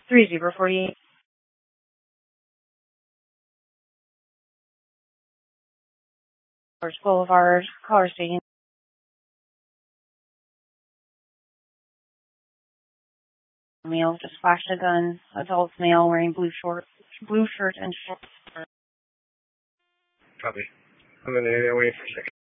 3048. Boulevard, caller speaking. Male just flashed a gun. Adult male wearing blue shirt and shorts. Copy. I'm in the area waiting for a second.